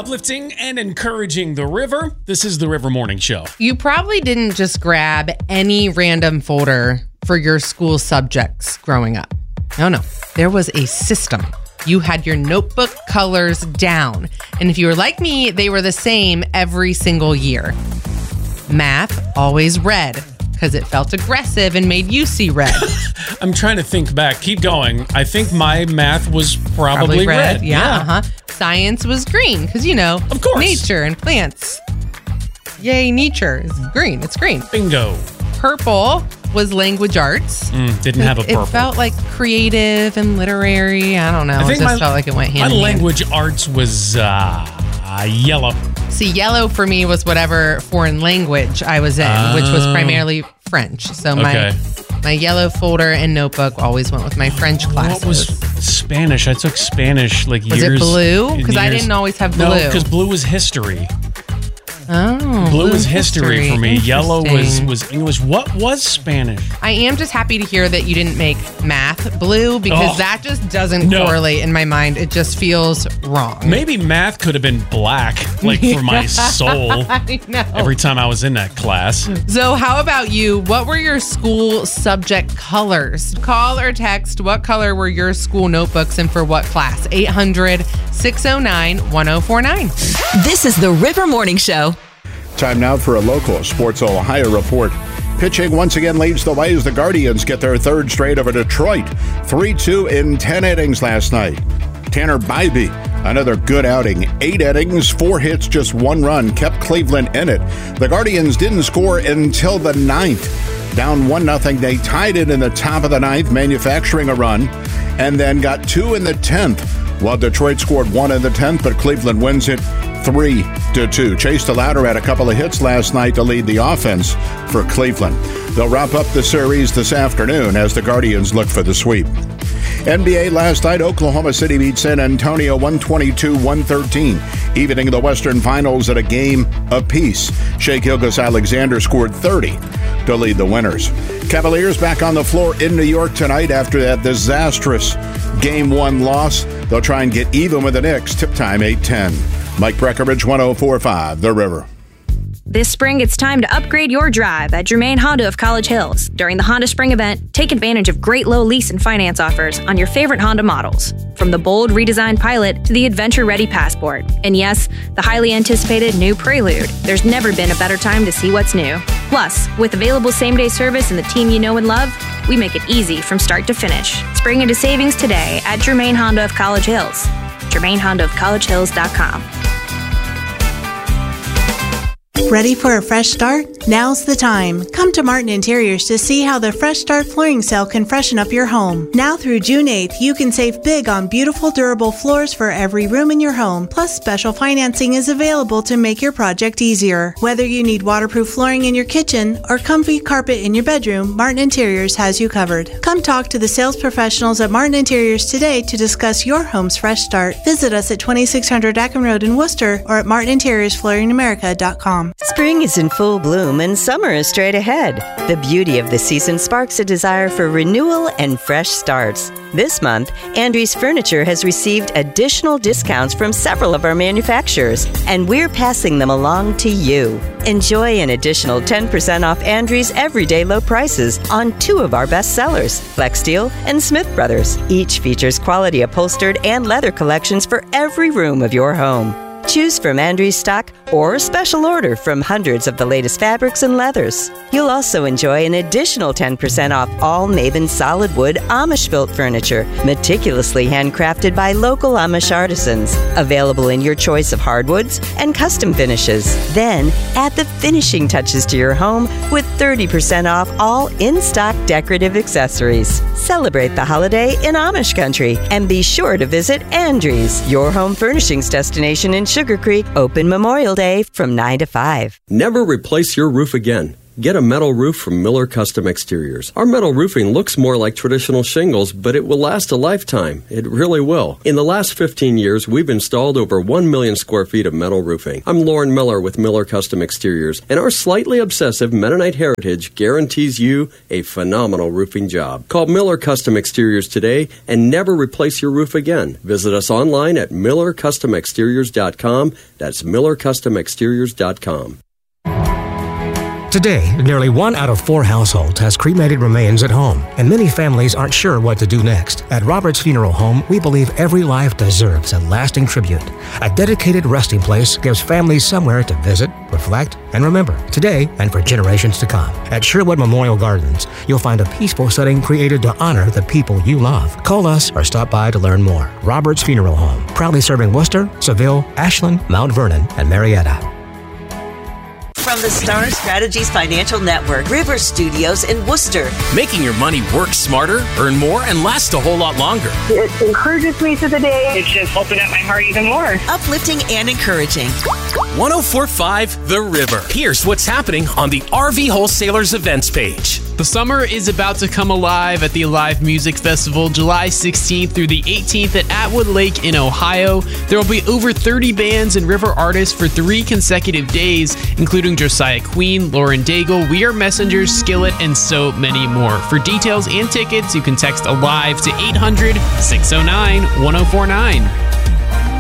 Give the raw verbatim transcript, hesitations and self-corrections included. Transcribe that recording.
Uplifting and encouraging the river. This is the River Morning Show. You probably didn't just grab any random folder for your school subjects growing up. No, no. There was a system. You had your notebook colors down. And if you were like me, they were the same every single year. Math, always red, because it felt aggressive and made you see red. I'm trying to think back. Keep going. I think my math was probably, Probably red. red. Yeah. yeah. Uh-huh. Science was green, because, you know, of course, nature and plants. Yay, nature is green. It's green. Bingo. Purple was language arts. Mm, didn't have a purple. It felt like creative and literary. I don't know. I think it just my, felt like it went hand my in hand. language arts was uh, yellow. See, yellow for me was whatever foreign language I was in, oh. which was primarily French. So my okay. my yellow folder and notebook always went with my French classes. What was Spanish? I took Spanish like was years. Was it blue? Because I didn't always have blue. No, because blue was history. Oh, blue was history, history for me. Yellow was, was English. What was Spanish? I am just happy to hear that you didn't make math blue because oh, that just doesn't no. correlate in my mind. It just feels wrong. Maybe math could have been black, like for my soul. I know. Every time I was in that class. So how about you? What were your school subject colors? Call or text. What color were your school notebooks and for what class? eight hundred, six oh nine, one oh four nine. This is the River Morning Show. Time now for a local Sports Ohio report. Pitching once again leads the way as the Guardians get their third straight over Detroit. three two in ten innings last night. Tanner Bybee, another good outing. Eight innings, four hits, just one run, kept Cleveland in it. The Guardians didn't score until the ninth. Down one nothing, they tied it in the top of the ninth, manufacturing a run, and then got two in the tenth. While Detroit scored one in the tenth, but Cleveland wins it three to two. Chase DeLauder had a couple of hits last night to lead the offense for Cleveland. They'll wrap up the series this afternoon as the Guardians look for the sweep. N B A last night, Oklahoma City beat San Antonio one twenty-two one thirteen, evening the Western Finals at a game apiece. Shai Gilgeous-Alexander scored thirty to lead the winners. Cavaliers back on the floor in New York tonight after that disastrous Game one loss. They'll try and get even with the Knicks. Tip time eight ten. Mike Breckenridge, one oh four point five, The River. This spring, it's time to upgrade your drive at Germain Honda of College Hills. During the Honda Spring event, take advantage of great low lease and finance offers on your favorite Honda models. From the bold redesigned Pilot to the adventure-ready Passport. And yes, the highly anticipated new Prelude. There's never been a better time to see what's new. Plus, with available same-day service and the team you know and love, we make it easy from start to finish. Spring into savings today at Germain Honda of College Hills. Germain Honda of College Hills dot com. Ready for a fresh start? Now's the time. Come to Martin Interiors to see how the Fresh Start flooring sale can freshen up your home. Now through June eighth, you can save big on beautiful, durable floors for every room in your home. Plus, special financing is available to make your project easier. Whether you need waterproof flooring in your kitchen or comfy carpet in your bedroom, Martin Interiors has you covered. Come talk to the sales professionals at Martin Interiors today to discuss your home's fresh start. Visit us at twenty-six hundred Acton Road in Worcester or at martin interiors flooring america dot com. Spring is in full bloom and summer is straight ahead. The beauty of the season sparks a desire for renewal and fresh starts. This month, Andrews Furniture has received additional discounts from several of our manufacturers, and we're passing them along to you. Enjoy an additional ten percent off Andrews' everyday low prices on two of our best sellers, FlexSteel and Smith Brothers. Each features quality upholstered and leather collections for every room of your home. Choose from Andrews stock or special order from hundreds of the latest fabrics and leathers. You'll also enjoy an additional ten percent off all Maven solid wood Amish-built furniture, meticulously handcrafted by local Amish artisans. Available in your choice of hardwoods and custom finishes. Then, add the finishing touches to your home with thirty percent off all in-stock decorative accessories. Celebrate the holiday in Amish country and be sure to visit Andrews, your home furnishings destination in Sugar Creek, open Memorial Day from nine to five. Never replace your roof again. Get a metal roof from Miller Custom Exteriors. Our metal roofing looks more like traditional shingles, but it will last a lifetime. It really will. In the last fifteen years, we've installed over one million square feet of metal roofing. I'm Lauren Miller with Miller Custom Exteriors, and our slightly obsessive Mennonite heritage guarantees you a phenomenal roofing job. Call Miller Custom Exteriors today and never replace your roof again. Visit us online at miller custom exteriors dot com. That's miller custom exteriors dot com. Today, nearly one out of four households has cremated remains at home, and many families aren't sure what to do next. At Roberts Funeral Home, we believe every life deserves a lasting tribute. A dedicated resting place gives families somewhere to visit, reflect, and remember today and for generations to come. At Sherwood Memorial Gardens, you'll find a peaceful setting created to honor the people you love. Call us or stop by to learn more. Roberts Funeral Home, proudly serving Worcester, Seville, Ashland, Mount Vernon, and Marietta. From the Star Strategies Financial Network, River Studios in Worcester. Making your money work smarter, earn more, and last a whole lot longer. It encourages me through the day. It's just opened up my heart even more. Uplifting and encouraging. one oh four point five The River. Here's what's happening on the R V Wholesalers events page. The summer is about to come alive at the Alive Music Festival, July sixteenth through the eighteenth at Atwood Lake in Ohio. There will be over thirty bands and river artists for three consecutive days, including Josiah Queen, Lauren Daigle, We Are Messengers, Skillet, and so many more. For details and tickets, you can text ALIVE to eight hundred, six oh nine, one oh four nine.